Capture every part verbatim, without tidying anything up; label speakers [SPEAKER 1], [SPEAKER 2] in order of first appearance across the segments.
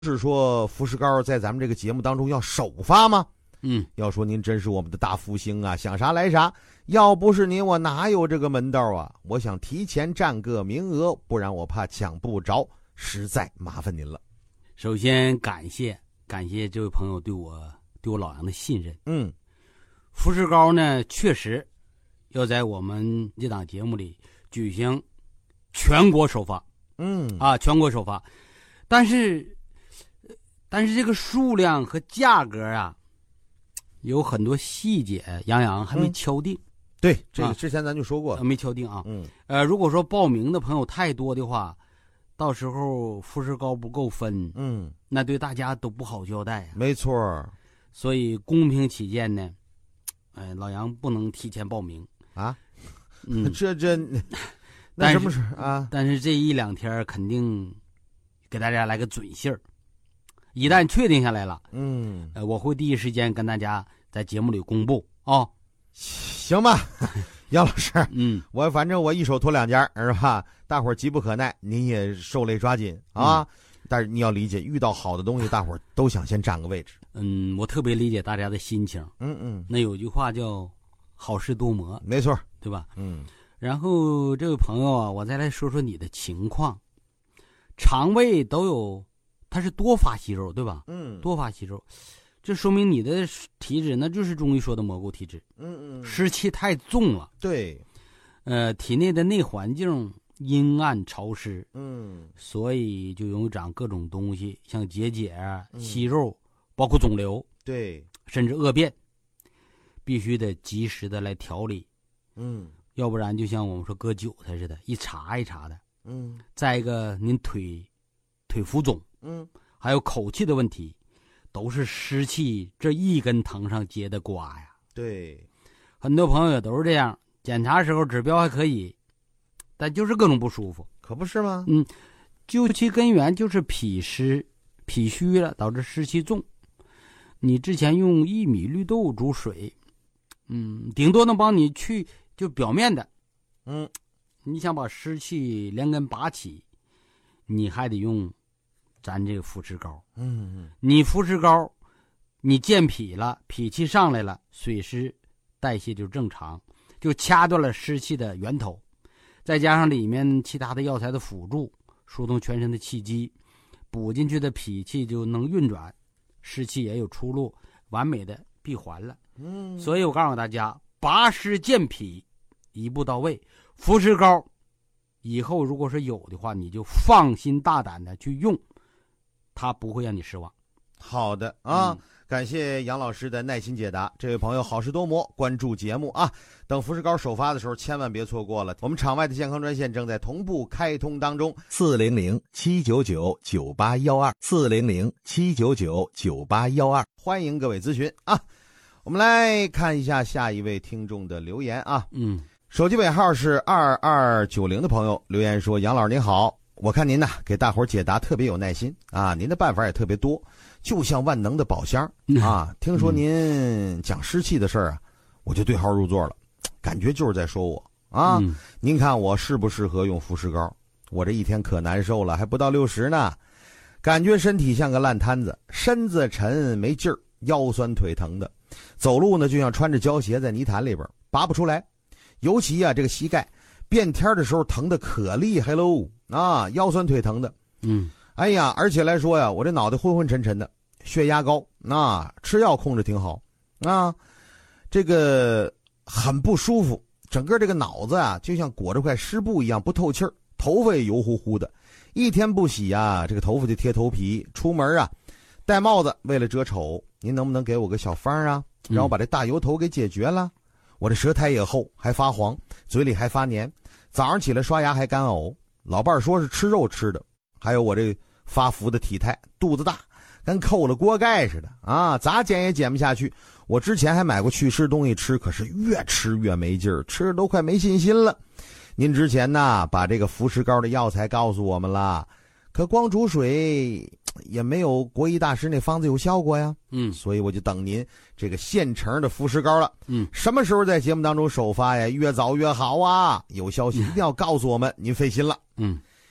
[SPEAKER 1] 是说福士膏在咱们这个节目当中要首发吗？
[SPEAKER 2] 嗯，
[SPEAKER 1] 要说您真是我们的大福星啊，想啥来啥。要不是您，我哪有这个门道啊？我想提前占个名额，不然我怕抢不着，实在麻烦您了。
[SPEAKER 2] 首先感谢感谢这位朋友对我对我老杨的信任。
[SPEAKER 1] 嗯，
[SPEAKER 2] 福士膏呢，确实要在我们这档节目里举行全国首发。
[SPEAKER 1] 嗯
[SPEAKER 2] 啊，全国首发，但是但是这个数量和价格啊，有很多细节，杨洋还没敲定。
[SPEAKER 1] 嗯、对，这个之前咱就说过了，
[SPEAKER 2] 啊、没敲定啊。
[SPEAKER 1] 嗯，
[SPEAKER 2] 呃，如果说报名的朋友太多的话，到时候福士膏不够分，
[SPEAKER 1] 嗯，
[SPEAKER 2] 那对大家都不好交代啊。
[SPEAKER 1] 没错，
[SPEAKER 2] 所以公平起见呢，呃，老杨不能提前报名
[SPEAKER 1] 啊。
[SPEAKER 2] 嗯，
[SPEAKER 1] 这这。那什么事啊？
[SPEAKER 2] 但是这一两天肯定给大家来个准信儿，一旦确定下来了，
[SPEAKER 1] 嗯，
[SPEAKER 2] 呃，我会第一时间跟大家在节目里公布哦。
[SPEAKER 1] 行吧，杨老师，
[SPEAKER 2] 嗯，
[SPEAKER 1] 我反正我一手托两家是吧？大伙儿急不可耐，您也受累抓紧啊。嗯、但是你要理解，遇到好的东西，大伙儿都想先占个位置。
[SPEAKER 2] 嗯，我特别理解大家的心情。
[SPEAKER 1] 嗯嗯，
[SPEAKER 2] 那有句话叫“好事多磨”，
[SPEAKER 1] 没错，
[SPEAKER 2] 对吧？
[SPEAKER 1] 嗯。
[SPEAKER 2] 然后这位朋友啊，我再来说说你的情况。肠胃都有，它是多发息肉，对吧？
[SPEAKER 1] 嗯，
[SPEAKER 2] 多发息肉，这说明你的体质那就是中医说的蘑菇体质。
[SPEAKER 1] 嗯嗯，
[SPEAKER 2] 湿气太重了。
[SPEAKER 1] 对，
[SPEAKER 2] 呃，体内的内环境阴暗潮湿，
[SPEAKER 1] 嗯，
[SPEAKER 2] 所以就容易长各种东西，像结节啊、息肉，包括肿瘤，
[SPEAKER 1] 对，
[SPEAKER 2] 甚至恶变，必须得及时的来调理。
[SPEAKER 1] 嗯。
[SPEAKER 2] 要不然就像我们说割韭菜似的，一茬一茬的。
[SPEAKER 1] 嗯。再
[SPEAKER 2] 一个，您腿腿浮肿，
[SPEAKER 1] 嗯，
[SPEAKER 2] 还有口气的问题，都是湿气这一根藤上结的瓜呀。
[SPEAKER 1] 对，
[SPEAKER 2] 很多朋友也都是这样，检查时候指标还可以，但就是各种不舒服。
[SPEAKER 1] 可不是吗？
[SPEAKER 2] 嗯，究其根源就是脾湿、脾虚了，导致湿气重。你之前用薏米绿豆煮水，嗯，顶多能帮你去。就表面的，
[SPEAKER 1] 嗯，
[SPEAKER 2] 你想把湿气连根拔起，你还得用咱这个福士膏。
[SPEAKER 1] 嗯嗯，
[SPEAKER 2] 你福士膏，你健脾了，脾气上来了，水湿代谢就正常，就掐断了湿气的源头，再加上里面其他的药材的辅助，疏通全身的气机，补进去的脾气就能运转，湿气也有出路，完美的闭环了。
[SPEAKER 1] 嗯，
[SPEAKER 2] 所以我告诉大家，拔湿健脾一步到位，福士膏以后如果是有的话，你就放心大胆的去用，它不会让你失望。
[SPEAKER 1] 好的啊、
[SPEAKER 2] 嗯，
[SPEAKER 1] 感谢杨老师的耐心解答。这位朋友好事多磨，关注节目啊，等福士膏首发的时候千万别错过了。我们场外的健康专线正在同步开通当中，
[SPEAKER 3] 四零零七九九九八一二，四零零七九九九八一二，
[SPEAKER 1] 欢迎各位咨询啊。我们来看一下下一位听众的留言啊。
[SPEAKER 2] 嗯，
[SPEAKER 1] 手机尾号是二二九零的朋友留言说：杨老师您好，我看您呢给大伙解答特别有耐心啊，您的办法也特别多，就像万能的宝箱啊。听说您讲湿气的事儿啊，我就对号入座了，感觉就是在说我啊。
[SPEAKER 2] 嗯、
[SPEAKER 1] 您看我适不适合用福士膏？我这一天可难受了，还不到六十呢，感觉身体像个烂摊子，身子沉没劲儿，腰酸腿疼的，走路呢就像穿着胶鞋在泥潭里边拔不出来，尤其啊这个膝盖变天的时候疼的可厉害喽啊，腰酸腿疼的。
[SPEAKER 2] 嗯，
[SPEAKER 1] 哎呀，而且来说呀，我这脑袋昏昏沉沉的，血压高啊，吃药控制挺好啊，这个很不舒服，整个这个脑子啊就像裹着块湿布一样不透气儿，头发也油乎乎的，一天不洗啊，这个头发就贴头皮，出门啊戴帽子为了遮丑。您能不能给我个小方啊，让我把这大油头给解决了？嗯、我这舌苔也厚，还发黄，嘴里还发黏，早上起来刷牙还干呕。老伴儿说是吃肉吃的，还有我这发福的体态，肚子大，跟扣了锅盖似的啊，咋减也减不下去。我之前还买过祛湿东西吃，可是越吃越没劲儿，吃的都快没信心了。您之前呢把这个福士膏的药材告诉我们了，可光煮水也没有国医大师那方子有效果呀。
[SPEAKER 2] 嗯，
[SPEAKER 1] 所以我就等您这个现成的福士膏了。
[SPEAKER 2] 嗯，
[SPEAKER 1] 什么时候在节目当中首发呀？越早越好啊！有消息一定要告诉我们，您费心了。
[SPEAKER 2] 嗯，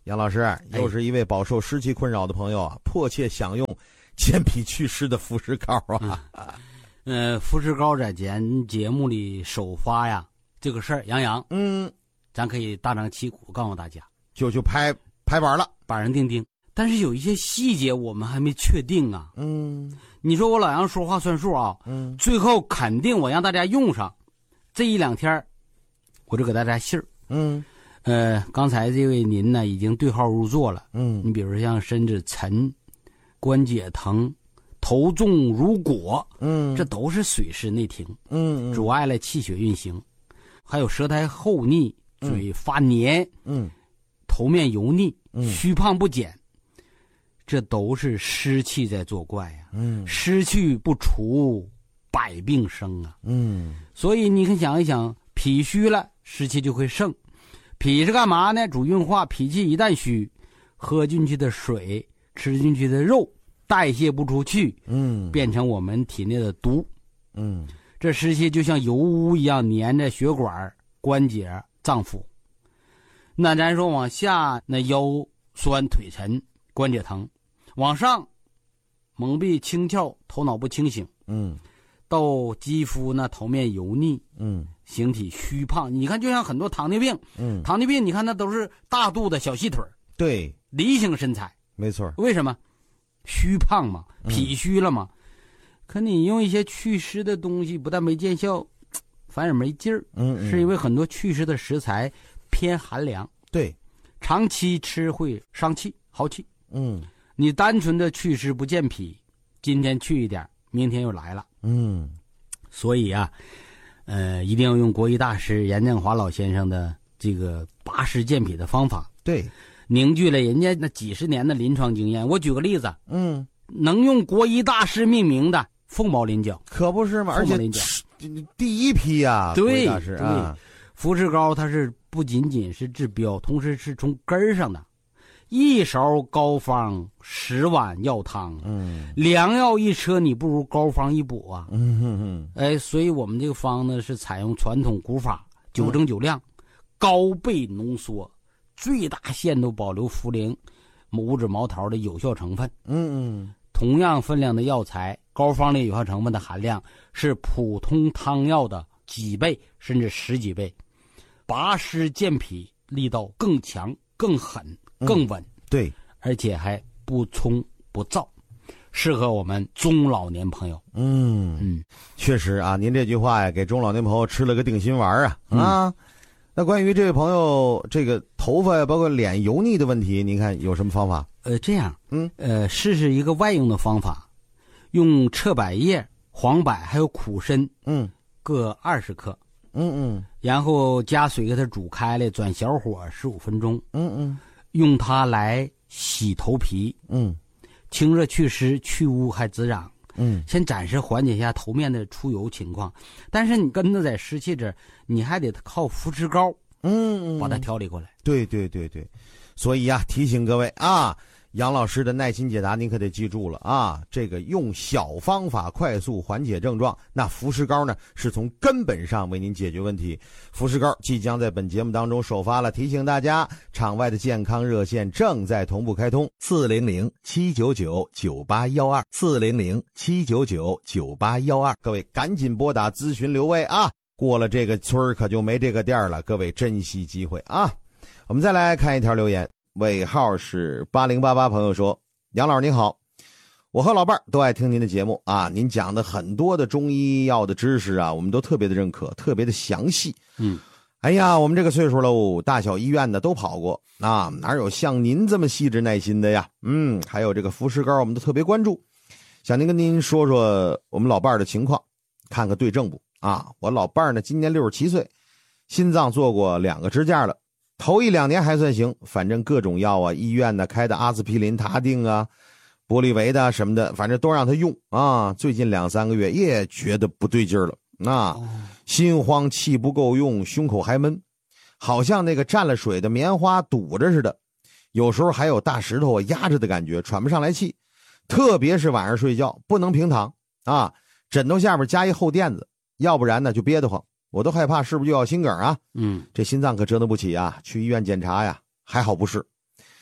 [SPEAKER 1] 杨老师又是一位饱受湿气困扰的朋友啊，迫切想用健脾祛湿的肤湿膏啊。
[SPEAKER 2] 嗯，呃，肤湿膏在咱节目里首发呀，这个事儿，杨洋，
[SPEAKER 1] 嗯，
[SPEAKER 2] 咱可以大张旗鼓告诉大家，
[SPEAKER 1] 就就拍拍板了，
[SPEAKER 2] 板上钉钉。但是有一些细节我们还没确定啊。
[SPEAKER 1] 嗯，
[SPEAKER 2] 你说我老杨说话算数啊？
[SPEAKER 1] 嗯，
[SPEAKER 2] 最后肯定我让大家用上，这一两天我就给大家信儿。
[SPEAKER 1] 嗯。
[SPEAKER 2] 呃，刚才这位您呢已经对号入座了。
[SPEAKER 1] 嗯，
[SPEAKER 2] 你比如像身子沉、关节疼、头重如裹，
[SPEAKER 1] 嗯，
[SPEAKER 2] 这都是水湿内停，
[SPEAKER 1] 嗯，
[SPEAKER 2] 阻碍了气血运行。还有舌苔厚腻、嘴发黏，
[SPEAKER 1] 嗯，
[SPEAKER 2] 头面油腻、
[SPEAKER 1] 嗯，
[SPEAKER 2] 虚胖不减，这都是湿气在作怪呀。
[SPEAKER 1] 嗯，
[SPEAKER 2] 湿气不除，百病生啊。
[SPEAKER 1] 嗯，
[SPEAKER 2] 所以你可想一想，脾虚了，湿气就会盛。脾是干嘛呢？主运化，脾气一旦虚，喝进去的水、吃进去的肉代谢不出去，
[SPEAKER 1] 嗯，
[SPEAKER 2] 变成我们体内的毒，
[SPEAKER 1] 嗯，
[SPEAKER 2] 这湿气就像油污一样粘着血管、关节、脏腑。那咱说往下，那腰酸腿沉、关节疼；往上，蒙蔽轻窍、头脑不清醒。
[SPEAKER 1] 嗯，
[SPEAKER 2] 到肌肤呢，头面油腻，
[SPEAKER 1] 嗯，
[SPEAKER 2] 形体虚胖。你看，就像很多糖尿病，
[SPEAKER 1] 嗯，
[SPEAKER 2] 糖尿病，你看那都是大肚子、小细腿，
[SPEAKER 1] 对，
[SPEAKER 2] 梨形身材，
[SPEAKER 1] 没错。
[SPEAKER 2] 为什么？虚胖嘛，脾虚了嘛。嗯、可你用一些祛湿的东西，不但没见效，反而没劲儿。
[SPEAKER 1] 嗯, 嗯，
[SPEAKER 2] 是因为很多祛湿的食材偏寒凉，
[SPEAKER 1] 对，
[SPEAKER 2] 长期吃会伤气、耗气。
[SPEAKER 1] 嗯，
[SPEAKER 2] 你单纯的祛湿不健脾，今天去一点，明天又来了。
[SPEAKER 1] 嗯，
[SPEAKER 2] 所以啊，呃，一定要用国医大师严振华老先生的这个拔湿健脾的方法，
[SPEAKER 1] 对，
[SPEAKER 2] 凝聚了人家那几十年的临床经验。我举个例子，
[SPEAKER 1] 嗯，
[SPEAKER 2] 能用国医大师命名的凤毛麟角，
[SPEAKER 1] 可不是吗？而且第一批呀、啊，
[SPEAKER 2] 对，
[SPEAKER 1] 大师啊，
[SPEAKER 2] 肤湿膏它是不仅仅是治标，同时是从根儿上的。一勺膏方，十碗药汤。
[SPEAKER 1] 嗯，
[SPEAKER 2] 良药一车，你不如膏方一补啊。
[SPEAKER 1] 嗯哼哼，
[SPEAKER 2] 哎，所以我们这个方呢是采用传统古法，九蒸九晾，嗯、高倍浓缩，最大限度保留茯苓、五指毛桃的有效成分。
[SPEAKER 1] 嗯嗯，
[SPEAKER 2] 同样分量的药材，膏方里有效成分的含量是普通汤药的几倍甚至十几倍，拔湿健脾力道更强、更狠。更稳、嗯，
[SPEAKER 1] 对，
[SPEAKER 2] 而且还不冲不燥，适合我们中老年朋友。
[SPEAKER 1] 嗯嗯，确实啊，您这句话呀，给中老年朋友吃了个定心丸啊、嗯、啊。那关于这位朋友这个头发呀，包括脸油腻的问题，您看有什么方法？
[SPEAKER 2] 呃，这样，
[SPEAKER 1] 嗯，
[SPEAKER 2] 呃，试试一个外用的方法，用彻柏叶、黄柏还有苦参，
[SPEAKER 1] 嗯，
[SPEAKER 2] 各二十克，
[SPEAKER 1] 嗯嗯，
[SPEAKER 2] 然后加水给它煮开了，转小火十五分钟，
[SPEAKER 1] 嗯嗯。
[SPEAKER 2] 用它来洗头皮，
[SPEAKER 1] 嗯，
[SPEAKER 2] 清热祛湿、去污还滋养，
[SPEAKER 1] 嗯，
[SPEAKER 2] 先暂时缓解一下头面的出油情况。但是你跟着在湿气这儿，你还得靠肤湿膏，
[SPEAKER 1] 嗯，
[SPEAKER 2] 把它调理过来。
[SPEAKER 1] 对对对对，所以呀、啊，提醒各位啊，杨老师的耐心解答您可得记住了啊，这个用小方法快速缓解症状，那肤湿膏呢是从根本上为您解决问题。肤湿膏即将在本节目当中首发了，提醒大家，场外的健康热线正在同步开通，
[SPEAKER 3] 四零零七九九九八一二，四零零七九九九八一二，
[SPEAKER 1] 各位赶紧拨打咨询留位啊！过了这个村可就没这个店了，各位珍惜机会啊！我们再来看一条留言，尾号是八零八八，朋友说：杨老师您好，我和老伴儿都爱听您的节目啊，您讲的很多的中医药的知识啊，我们都特别的认可，特别的详细。
[SPEAKER 2] 嗯，
[SPEAKER 1] 哎呀，我们这个岁数喽，大小医院的都跑过啊，哪有像您这么细致耐心的呀？嗯，还有这个肤湿膏，我们都特别关注。想您跟您说说我们老伴儿的情况，看看对症不啊？我老伴儿呢，今年六十七岁，心脏做过两个支架了。头一两年还算行，反正各种药啊，医院呢开的阿司匹林、他定啊、玻利维的什么的，反正都让他用啊。最近两三个月也觉得不对劲儿了，那、哦、心慌气不够用，胸口还闷，好像那个沾了水的棉花堵着似的，有时候还有大石头啊压着的感觉，喘不上来气。特别是晚上睡觉不能平躺啊，枕头下面加一厚垫子，要不然呢就憋得慌。我都害怕是不是就要心梗啊？
[SPEAKER 2] 嗯，
[SPEAKER 1] 这心脏可折腾不起啊，去医院检查呀，还好不是。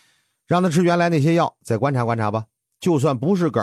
[SPEAKER 1] 让他吃原来那些药，再观察观察吧。就算不是梗